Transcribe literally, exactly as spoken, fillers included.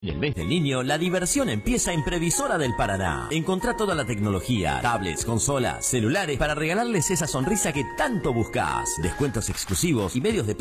En el mes del niño, la diversión empieza en Previsora del Paraná. Encontrá toda la tecnología, tablets, consolas, celulares para regalarles esa sonrisa que tanto buscas. Descuentos exclusivos y medios de pago